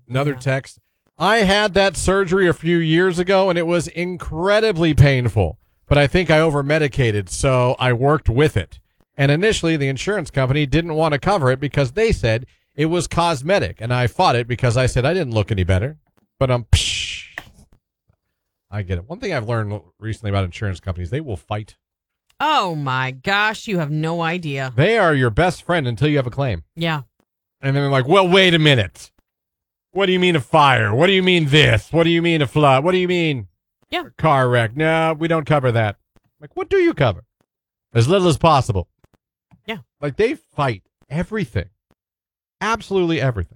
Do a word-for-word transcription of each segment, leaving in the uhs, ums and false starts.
Another Yeah. text. I had that surgery a few years ago, and it was incredibly painful, but I think I over-medicated, so I worked with it. And initially, the insurance company didn't want to cover it because they said it was cosmetic, and I fought it because I said I didn't look any better. But um, psh, I get it. One thing I've learned recently about insurance companies, they will fight. Oh, my gosh. You have no idea. They are your best friend until you have a claim. Yeah. And then they're like, well, wait a minute. What do you mean a fire? What do you mean this? What do you mean a flood? What do you mean Yeah. a car wreck? No, we don't cover that. Like, what do you cover? As little as possible. Yeah. Like, they fight everything. Absolutely everything.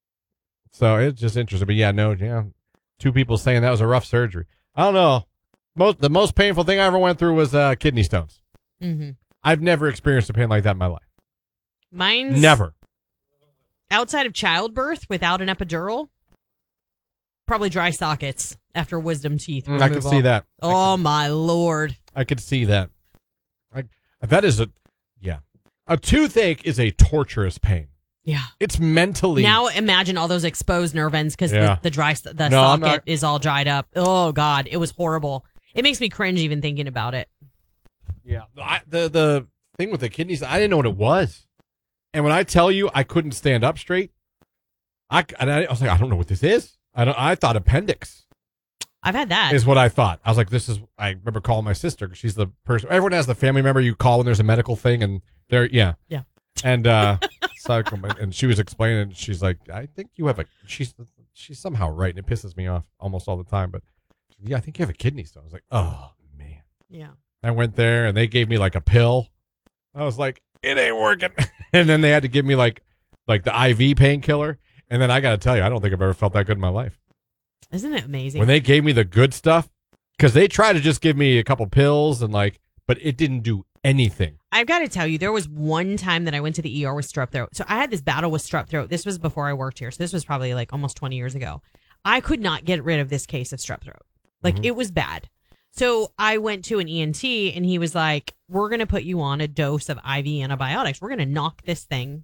So it's just interesting. But yeah, no, yeah. Two people saying that was a rough surgery. I don't know. Most The most painful thing I ever went through was uh, kidney stones. Mm-hmm. I've never experienced a pain like that in my life. Mine's Never. outside of childbirth without an epidural. Probably dry sockets after wisdom teeth Mm, I can removal. see that. Oh, my Lord. I could see that. I, that is a, yeah. A toothache is a torturous pain. Yeah. It's mentally. Now imagine all those exposed nerve ends because Yeah. the, the dry the No, I'm socket not- is all dried up. Oh, God. It was horrible. It makes me cringe even thinking about it. Yeah. I, the, the thing with the kidneys, I didn't know what it was. And when I tell you I couldn't stand up straight, I, and I, I was like, I don't know what this is. I don't, I thought appendix I've had that. is what I thought. I was like, this is, I remember calling my sister because she's the person, everyone has the family member you call when there's a medical thing and they're, yeah. Yeah. And, uh, so I come- and she was explaining, and she's like, I think you have a, she's, she's somehow right. And it pisses me off almost all the time, but yeah, I think you have a kidney stone. I was like, oh man. Yeah. I went there and they gave me like a pill. I was like, it ain't working. And then they had to give me like, like the I V painkiller. And then I got to tell you, I don't think I've ever felt that good in my life. Isn't it amazing? When they gave me the good stuff, because they tried to just give me a couple pills and like, but it didn't do anything. I've got to tell you, there was one time that I went to the E R with strep throat. So I had this battle with strep throat. This was before I worked here. So this was probably like almost twenty years ago. I could not get rid of this case of strep throat. Like Mhm. it was bad. So I went to an E N T and he was like, we're going to put you on a dose of I V antibiotics. We're going to knock this thing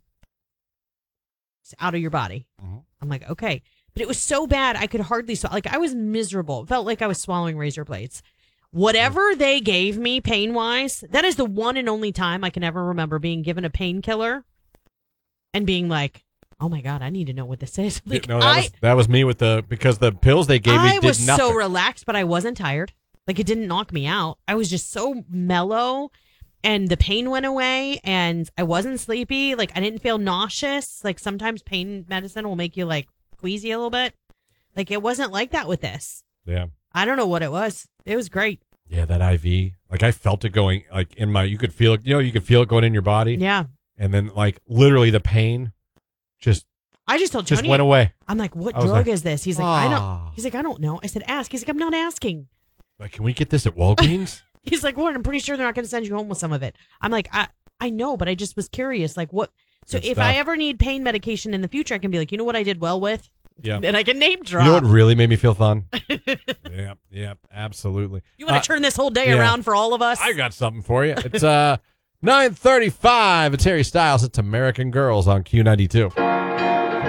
out of your body. Mhm. I'm like, okay. But it was so bad, I could hardly swallow. Like, I was miserable. It felt like I was swallowing razor blades. Whatever they gave me pain-wise, that is the one and only time I can ever remember being given a painkiller and being like, oh, my God, I need to know what this is. Like, no, that, I, was, that was me with the, because the pills they gave me I did was nothing. so relaxed, but I wasn't tired. Like, it didn't knock me out. I was just so mellow, and the pain went away, and I wasn't sleepy. Like, I didn't feel nauseous. Like, sometimes pain medicine will make you, like, queasy a little bit. Like, it wasn't like that with this. Yeah. I don't know what it was. It was great. Yeah, that I V. Like, I felt it going, like, in my, you could feel it, you know, you could feel it going in your body. Yeah. And then, like, literally the pain just, I just told just Tony, went away. I'm like, what I was drug like, is this? He's like, I "Ah." don't. He's like, I don't know. I said, ask. He's like, I'm not asking. Like, can we get this at Walgreens? He's like, Warren, I'm pretty sure they're not going to send you home with some of it. I'm like, I, I know, but I just was curious. Like, what? So Good if stuff. I ever need pain medication in the future, I can be like, you know what I did well with? Yeah. Then I can name You drop. know what really made me feel fun? yeah, yeah, absolutely. You want Uh, to turn this whole day yeah. around for all of us? I got something for you. It's uh nine thirty-five. It's Harry Styles. It's American Girls on Q ninety-two.